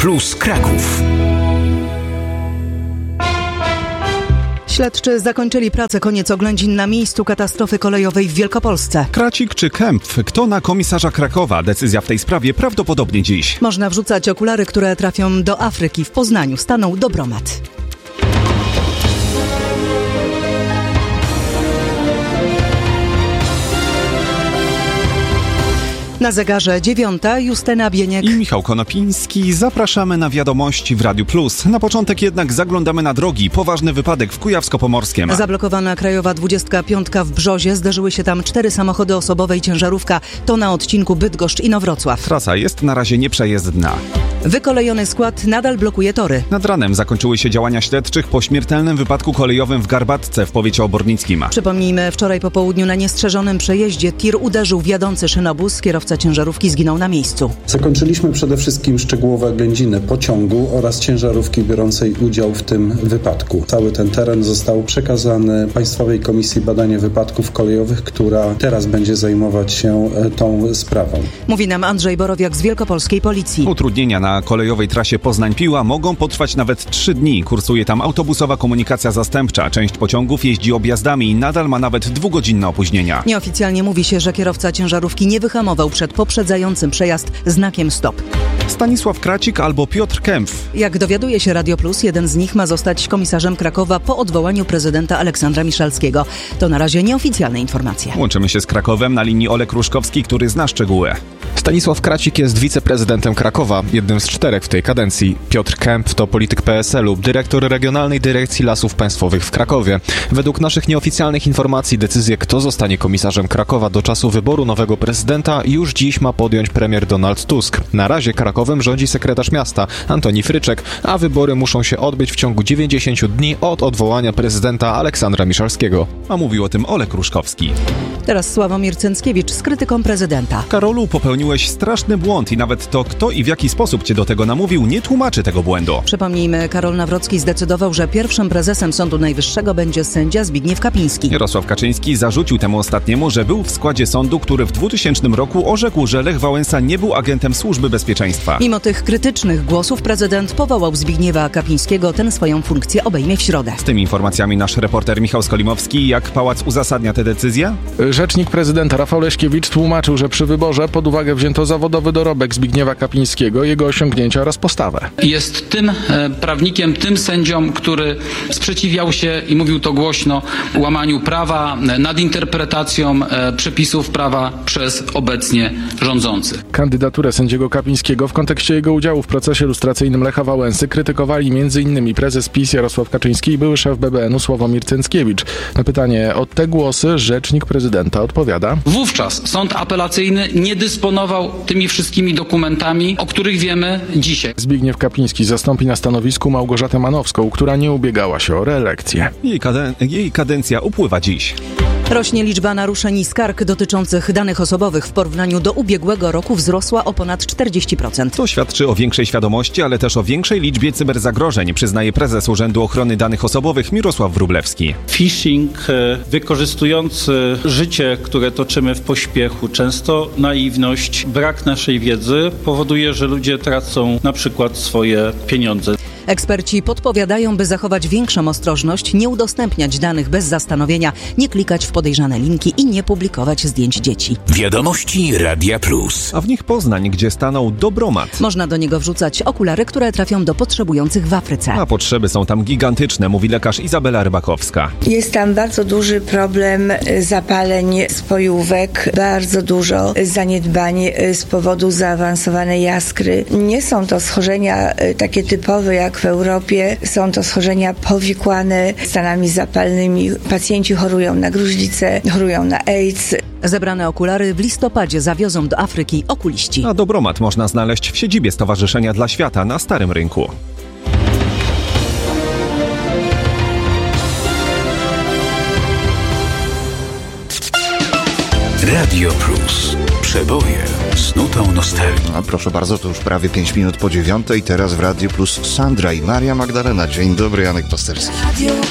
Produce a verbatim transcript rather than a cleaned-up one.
Plus Kraków. Śledczy zakończyli pracę. Koniec oględzin na miejscu katastrofy kolejowej w Wielkopolsce. Kracik czy Kempf? Kto na komisarza Krakowa? Decyzja w tej sprawie prawdopodobnie dziś. Można wrzucać okulary, które trafią do Afryki. W Poznaniu stanął Dobromat. Na zegarze dziewiąta, Justyna Bieniek i Michał Konopiński. Zapraszamy na wiadomości w Radiu Plus. Na początek jednak zaglądamy na drogi. Poważny wypadek w Kujawsko-Pomorskiem. Zablokowana krajowa dwudziestka piątka w Brzozie. Zderzyły się tam cztery samochody osobowe i ciężarówka. To na odcinku Bydgoszcz-Inowrocław. Trasa jest na razie nieprzejezdna. Wykolejony skład nadal blokuje tory. Nad ranem zakończyły się działania śledczych po śmiertelnym wypadku kolejowym w Garbatce w powiecie obornickim. Przypomnijmy, wczoraj po południu na niestrzeżonym przejeździe tir uderzył w jadący szynobus. Kierowca ciężarówki zginął na miejscu. Zakończyliśmy przede wszystkim szczegółowe oględziny pociągu oraz ciężarówki biorącej udział w tym wypadku. Cały ten teren został przekazany Państwowej Komisji Badania Wypadków Kolejowych, która teraz będzie zajmować się tą sprawą. Mówi nam Andrzej Borowiak z Wielkopolskiej Policji. Utrudnienia na kolejowej trasie Poznań-Piła mogą potrwać nawet trzy dni. Kursuje tam autobusowa komunikacja zastępcza. Część pociągów jeździ objazdami i nadal ma nawet dwugodzinne opóźnienia. Nieoficjalnie mówi się, że kierowca ciężarówki nie wyhamował przed poprzedzającym przejazd znakiem stop. Stanisław Kracik albo Piotr Kempf. Jak dowiaduje się Radio Plus, jeden z nich ma zostać komisarzem Krakowa po odwołaniu prezydenta Aleksandra Miszalskiego. To na razie nieoficjalne informacje. Łączymy się z Krakowem. Na linii Olek Ruszkowski, który zna szczegóły. Stanisław Kracik jest wiceprezydentem Krakowa, jednym z czterech w tej kadencji. Piotr Kempf to polityk P S L u, dyrektor Regionalnej Dyrekcji Lasów Państwowych w Krakowie. Według naszych nieoficjalnych informacji decyzję, kto zostanie komisarzem Krakowa do czasu wyboru nowego prezydenta, już dziś ma podjąć premier Donald Tusk. Na razie Krakowem rządzi sekretarz miasta Antoni Fryczek, a wybory muszą się odbyć w ciągu dziewięćdziesięciu dni od odwołania prezydenta Aleksandra Miszalskiego. A mówił o tym Olek Ruszkowski. Teraz Sławomir Cęckiewicz z krytyką prezydenta. Karolu, popełniłeś straszny błąd i nawet to, kto i w jaki sposób cię do tego namówił, nie tłumaczy tego błędu. Przypomnijmy, Karol Nawrocki zdecydował, że pierwszym prezesem Sądu Najwyższego będzie sędzia Zbigniew Kapiński. Jarosław Kaczyński zarzucił temu ostatniemu, że był w składzie sądu, który w dwutysięcznym roku orzekł, że Lech Wałęsa nie był agentem Służby Bezpieczeństwa. Mimo tych krytycznych głosów prezydent powołał Zbigniewa Kapińskiego. Ten swoją funkcję obejmie w środę. Z tymi informacjami nasz reporter Michał Skolimowski. Jak pałac uzasadnia tę decyzję? Rzecznik prezydenta Rafał Leśkiewicz tłumaczył, że przy wyborze pod uwagę wzięto zawodowy dorobek Zbigniewa Kapińskiego, jego osiągnięcia oraz postawę. Jest tym e, prawnikiem, tym sędzią, który sprzeciwiał się i mówił to głośno łamaniu prawa, e, nadinterpretacją e, przepisów prawa przez obecnie rządzących. Kandydaturę sędziego Kapińskiego w kontekście jego udziału w procesie lustracyjnym Lecha Wałęsy krytykowali między innymi prezes PiS Jarosław Kaczyński i były szef B B N u Sławomir Cęckiewicz. Na pytanie o te głosy rzecznik prezydenta odpowiada: Wówczas sąd apelacyjny nie dysponował tymi wszystkimi dokumentami, o których wiemy dzisiaj. Zbigniew Kapiński zastąpi na stanowisku Małgorzatę Manowską, która nie ubiegała się o reelekcję. Jej, kaden- jej kadencja upływa dziś. Rośnie liczba naruszeń i skarg dotyczących danych osobowych. W porównaniu do ubiegłego roku wzrosła o ponad czterdzieści procent. To świadczy o większej świadomości, ale też o większej liczbie cyberzagrożeń, przyznaje prezes Urzędu Ochrony Danych Osobowych Mirosław Wróblewski. Phishing wykorzystujący życie, które toczymy w pośpiechu, często naiwność, brak naszej wiedzy powoduje, że ludzie tracą na przykład swoje pieniądze. Eksperci podpowiadają, by zachować większą ostrożność, nie udostępniać danych bez zastanowienia, nie klikać w podejrzane linki i nie publikować zdjęć dzieci. Wiadomości Radia Plus. A w nich Poznań, gdzie stanął Dobromat. Można do niego wrzucać okulary, które trafią do potrzebujących w Afryce. A potrzeby są tam gigantyczne, mówi lekarz Izabela Rybakowska. Jest tam bardzo duży problem zapaleń spojówek, bardzo dużo zaniedbań z powodu zaawansowanej jaskry. Nie są to schorzenia takie typowe jak w Europie. Są to schorzenia powikłane stanami zapalnymi. Pacjenci chorują na gruźlicę, chorują na AIDS. Zebrane okulary w listopadzie zawiozą do Afryki okuliści. A Dobromat można znaleźć w siedzibie Stowarzyszenia dla Świata na Starym Rynku. Radio Plus. Przeboje z nutą nostalgii. A proszę bardzo, to już prawie pięć minut po dziewiątej. Teraz w Radio Plus Sandra i Maria Magdalena. Dzień dobry, Janek Pasterski.